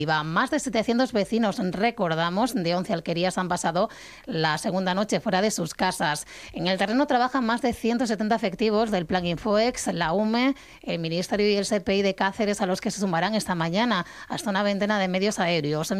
Más de 700 vecinos, recordamos, de 11 alquerías han pasado la segunda noche fuera de sus casas. En el terreno trabajan más de 170 efectivos del Plan Infoex, la UME, el Ministerio y el SPI de Cáceres, a los que se sumarán esta mañana hasta una veintena de medios aéreos.